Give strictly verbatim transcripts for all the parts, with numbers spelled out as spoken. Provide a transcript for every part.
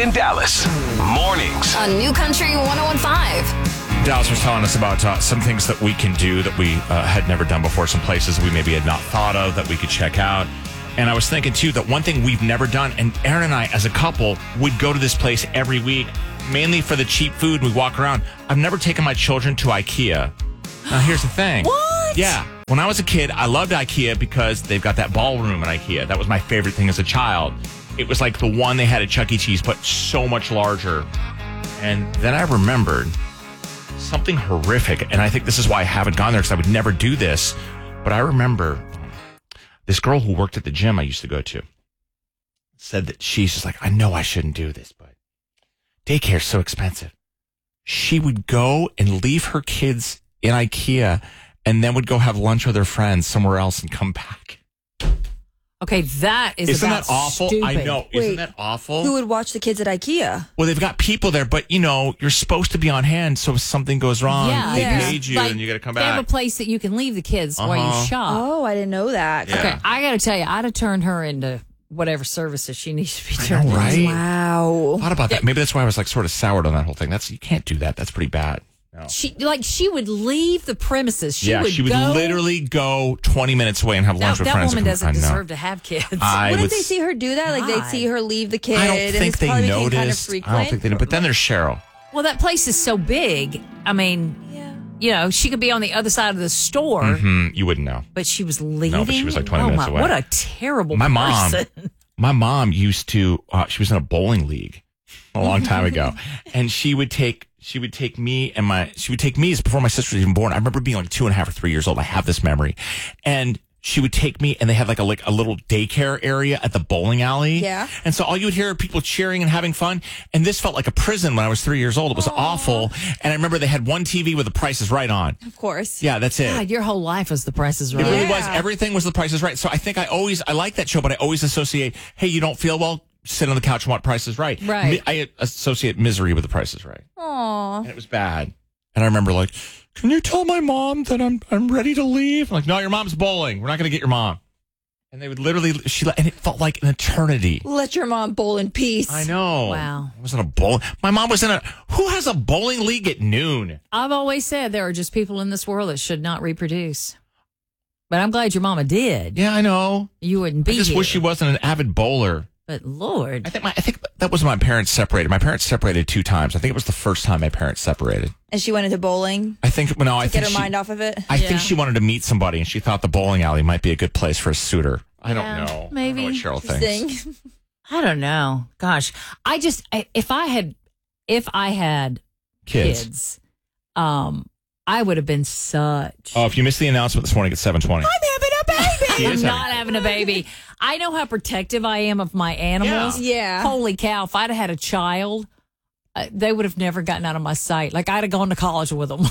in Dallas. Mornings. On New Country one oh one point five. Dallas was telling us about uh, some things that we can do that we uh, had never done before, some places we maybe had not thought of that we could check out. And I was thinking, too, that one thing we've never done, and Aaron and I, as a couple, would go to this place every week, mainly for the cheap food. We walk around. I've never taken my children to IKEA. Now, here's the thing. What? Yeah. When I was a kid, I loved IKEA because they've got that ballroom at IKEA. That was my favorite thing as a child. It was like the one they had at Chuck E. Cheese, but so much larger. And then I remembered something horrific, and I think this is why I haven't gone there, because I would never do this. But I remember this girl who worked at the gym I used to go to said that she's just like, I know I shouldn't do this, but daycare's so expensive. She would go and leave her kids in IKEA and then would go have lunch with her friends somewhere else and come back. Okay, that is Isn't about that awful? stupid. I know. Wait, Isn't that awful? Who would watch the kids at IKEA? Well, they've got people there, but, you know, you're supposed to be on hand, so if something goes wrong, Yeah. they Yeah. paid you Like, and you got to come They have back. a place that you can leave the kids while Uh-huh. you shop. Oh, I didn't know that. Yeah. Okay, I got to tell you, I'd have turned her into whatever services she needs to be I turned know, right? into. Wow. Thought about that. Maybe that's why I was like sort of soured on that whole thing. That's You can't do that. That's pretty bad. No. She like she would leave the premises. She yeah, would she would go, literally go twenty minutes away and have Now, lunch with that friends. woman and doesn't come- I know. deserve to have kids. I Wouldn't would they s- see her do that? Like, they'd God. see her leave the kid. I don't and think this they probably became noticed. kind of I frequent. don't think they know. But then there's Cheryl. Well, that place is so big. I mean, Yeah. you know, she could be on the other side of the store, Hmm, you wouldn't know. but she was leaving. she was like twenty oh, minutes my, away. What a terrible My mom, person. my mom used to. Uh, she was in a bowling league a long time ago, and she would take. She would take me and my, she would take me as before my sister was even born. I remember being like two and a half or three years old. I have this memory. And she would take me and they had like a, like a little daycare area at the bowling alley. Yeah. And so all you would hear are people cheering and having fun. And this felt like a prison when I was three years old. It was awful. And I remember they had one T V with the Price is Right on. Of course. Yeah, that's it. God, your whole life was the Price is It Right. really Yeah. was. Everything was the Price is Right. So I think I always, I like that show, but I always associate, hey, you don't feel well? Sit on the couch and watch Price is Right. Right. Mi- I associate misery with the Price is Right. Aw. And it was bad. And I remember like, can you tell my mom that I'm I'm ready to leave? I'm like, no, your mom's bowling. We're not going to get your mom. And they would literally, she and it felt like an eternity. Let your mom bowl in peace. I know. Wow. I was in a bowl. My mom was in a, who has a bowling league at noon? I've always said there are just people in this world that should not reproduce. But I'm glad your mama did. Yeah, I know. You wouldn't be I just here. wish she wasn't an avid bowler. But Lord. I think my, I think that was when my parents separated. My parents separated two times. I think it was the first time my parents separated. And she went into bowling I think no, I to think get her she, mind off of it. I Yeah. think she wanted to meet somebody, and she thought the bowling alley might be a good place for a suitor. I don't Yeah, know. maybe. I don't know what Cheryl thinks. Thing. I don't know. Gosh, I just I, if I had if I had Kids. kids, um, I would have been such. Oh, if you missed the announcement this morning at seven twenty. I'm having a baby. She I'm is not having- having a baby. I know how protective I am of my animals. Yeah. Yeah. Holy cow! If I'd have had a child, uh, they would have never gotten out of my sight. Like I'd have gone to college with them.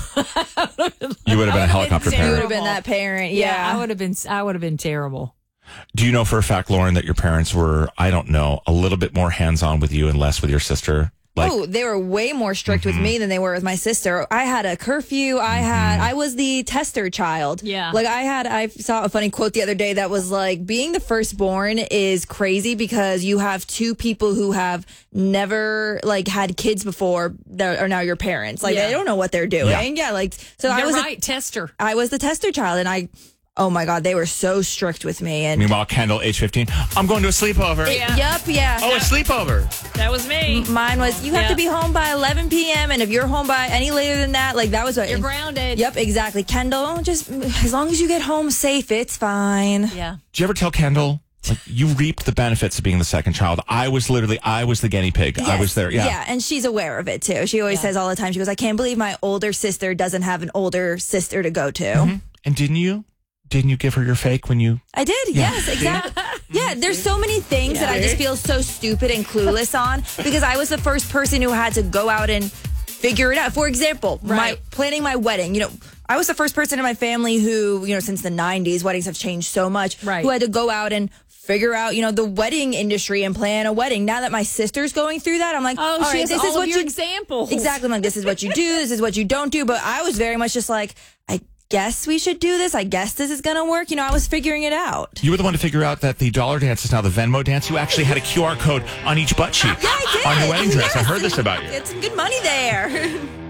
You would have been a helicopter You would parent. have been that parent. Yeah, Yeah. I would have been. I would have been terrible. Do you know for a fact, Lauren, that your parents were, I don't know, a little bit more hands-on with you and less with your sister? Like, oh, they were way more strict with me than they were with my sister. I had a curfew. I had, I was the tester child. Yeah. Like I had, I saw a funny quote the other day that was like, being the firstborn is crazy because you have two people who have never like had kids before that are now your parents. Like Yeah. they don't know what they're doing. Yeah. Yeah. Like, so I You're was, right, tester. a, I was the tester child and I, oh my God, they were so strict with me. And meanwhile, Kendall, age fifteen, I'm going to a sleepover. Yeah. Yup, yeah. Oh, a sleepover. That was me. Mine was, you have Yeah. to be home by eleven p.m. And if you're home by any later than that, like that was what. You're grounded. Yep, exactly. Kendall, just as long as you get home safe, it's fine. Yeah. Did you ever tell Kendall, like, you reaped the benefits of being the second child? I was literally, I was the guinea pig. I Yes. was there. Yeah. Yeah, and she's aware of it too. She always Yeah. says all the time, she goes, I can't believe my older sister doesn't have an older sister to go to. Mm-hmm. And didn't you? Didn't you give her your fake when you? I did, Yeah. yes, exactly. Yeah, there's so many things that I just feel so stupid and clueless on because I was the first person who had to go out and figure it out. For example, my Right. planning my wedding, you know, I was the first person in my family who, you know, since the nineties, weddings have changed so much, Right. who had to go out and figure out, you know, the wedding industry and plan a wedding. Now that my sister's going through that, I'm like, Oh, all she right, has this all is of what your you examples. Exactly. I'm like, this is what you do, this is what you don't do. But I was very much just like, I guess we should do this. I guess this is going to work. You know, I was figuring it out. You were the one to figure out that the dollar dance is now the Venmo dance. You actually had a Q R code on each butt cheek Yeah, I did. on your wedding dress. Yes. I heard this about you. Get some good money there.